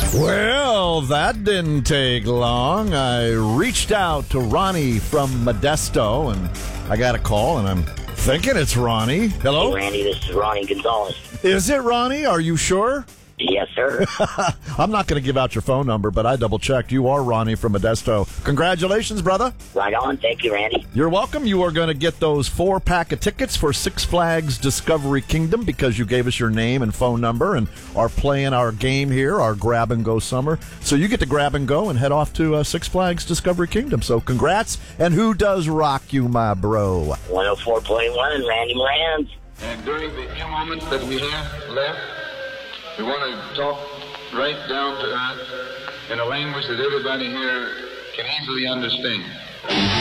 Well, that didn't take long. I reached out to Ronnie from Modesto, and I got a call, and I'm thinking it's Ronnie. Hello? Hey, Randy, this is Ronnie Gonzalez. Is it Ronnie? Are you sure? Yes, sir. I'm not going to give out your phone number, but I double-checked. You are Ronnie from Modesto. Congratulations, brother. Right on. Thank you, Randy. You're welcome. You are going to get those 4-pack of tickets for Six Flags Discovery Kingdom because you gave us your name and phone number and are playing our game here, our Grab and Go Summer. So you get to grab and go and head off to Six Flags Discovery Kingdom. So congrats. And who does rock you, my bro? 104.1, Randy Morans. And during the few moments that we have left, we want to talk right down to earth in a language that everybody here can easily understand.